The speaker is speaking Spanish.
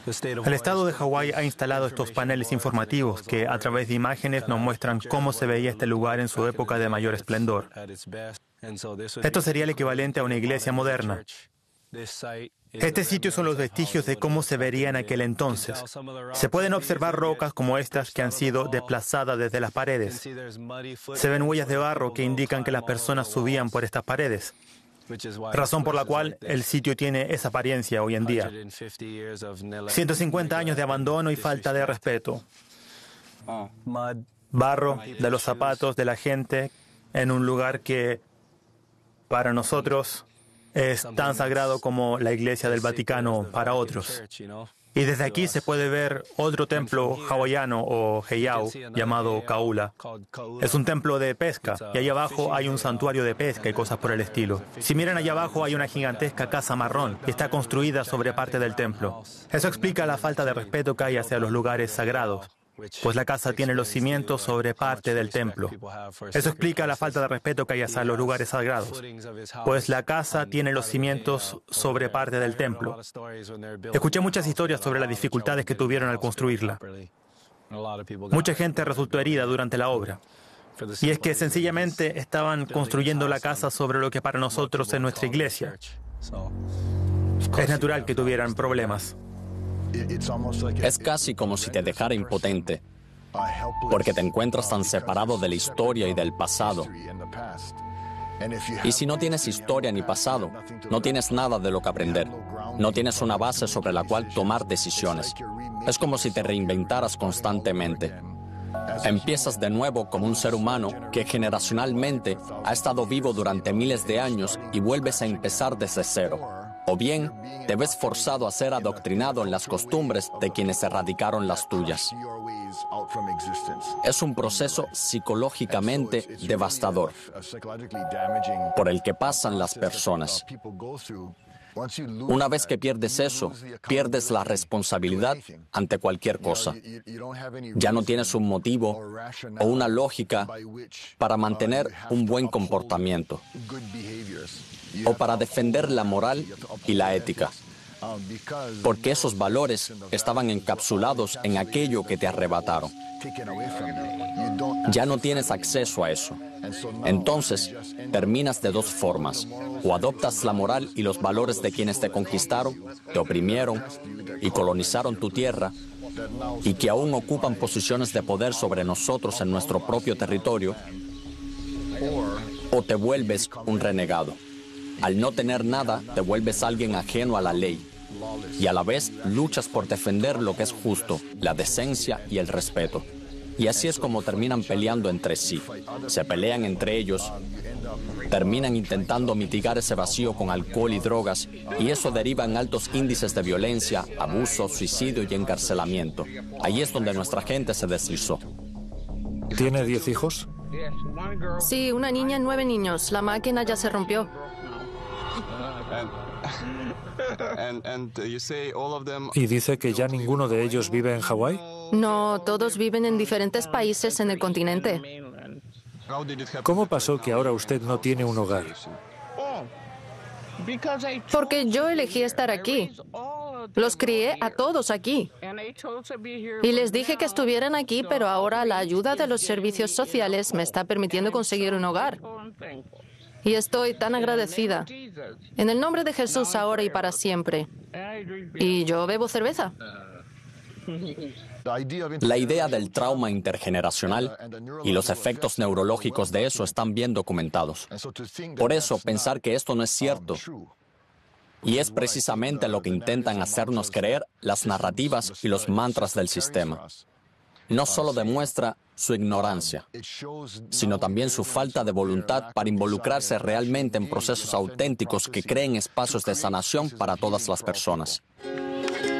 El estado de Hawái ha instalado estos paneles informativos que, a través de imágenes, nos muestran cómo se veía este lugar en su época de mayor esplendor. Esto sería el equivalente a una iglesia moderna. Este sitio son los vestigios de cómo se vería en aquel entonces. Se pueden observar rocas como estas que han sido desplazadas desde las paredes. Se ven huellas de barro que indican que las personas subían por estas paredes, razón por la cual el sitio tiene esa apariencia hoy en día. 150 años de abandono y falta de respeto. Barro de los zapatos de la gente en un lugar que, para nosotros, es tan sagrado como la iglesia del Vaticano para otros. Y desde aquí se puede ver otro templo hawaiano o heiau llamado Kaula. Es un templo de pesca y allá abajo hay un santuario de pesca y cosas por el estilo. Si miran allá abajo hay una gigantesca casa marrón y está construida sobre parte del templo. Eso explica la falta de respeto que hay hacia los lugares sagrados, pues la casa tiene los cimientos sobre parte del templo. Eso explica la falta de respeto que hay hacia los lugares sagrados, pues la casa tiene los cimientos sobre parte del templo. Escuché muchas historias sobre las dificultades que tuvieron al construirla. Mucha gente resultó herida durante la obra. Y es que sencillamente estaban construyendo la casa sobre lo que para nosotros es nuestra iglesia. Es natural que tuvieran problemas. Es casi como si te dejara impotente, porque te encuentras tan separado de la historia y del pasado. Y si no tienes historia ni pasado, no tienes nada de lo que aprender. No tienes una base sobre la cual tomar decisiones. Es como si te reinventaras constantemente. Empiezas de nuevo como un ser humano que generacionalmente ha estado vivo durante miles de años y vuelves a empezar desde cero. O bien, te ves forzado a ser adoctrinado en las costumbres de quienes erradicaron las tuyas. Es un proceso psicológicamente devastador por el que pasan las personas. Una vez que pierdes eso, pierdes la responsabilidad ante cualquier cosa. Ya no tienes un motivo o una lógica para mantener un buen comportamiento o para defender la moral y la ética, porque esos valores estaban encapsulados en aquello que te arrebataron. Ya no tienes acceso a eso. Entonces, terminas de dos formas. O adoptas la moral y los valores de quienes te conquistaron, te oprimieron y colonizaron tu tierra, y que aún ocupan posiciones de poder sobre nosotros en nuestro propio territorio, o te vuelves un renegado. Al no tener nada, te vuelves alguien ajeno a la ley, y a la vez luchas por defender lo que es justo, la decencia y el respeto. Y así es como terminan peleando entre sí. Se pelean entre ellos, terminan intentando mitigar ese vacío con alcohol y drogas, y eso deriva en altos índices de violencia, abuso, suicidio y encarcelamiento. Ahí es donde nuestra gente se deslizó. ¿Tiene 10 hijos? Sí, una niña y 9 niños. La máquina ya se rompió. ¿Y dice que ya ninguno de ellos vive en Hawái? No, todos viven en diferentes países en el continente. ¿Cómo pasó que ahora usted no tiene un hogar? Porque yo elegí estar aquí. Los crié a todos aquí. Y les dije que estuvieran aquí, pero ahora la ayuda de los servicios sociales me está permitiendo conseguir un hogar. Y estoy tan agradecida. En el nombre de Jesús, ahora y para siempre. Y yo bebo cerveza. La idea del trauma intergeneracional y los efectos neurológicos de eso están bien documentados. Por eso, pensar que esto no es cierto, y es precisamente lo que intentan hacernos creer las narrativas y los mantras del sistema, no solo demuestra su ignorancia, sino también su falta de voluntad para involucrarse realmente en procesos auténticos que creen espacios de sanación para todas las personas.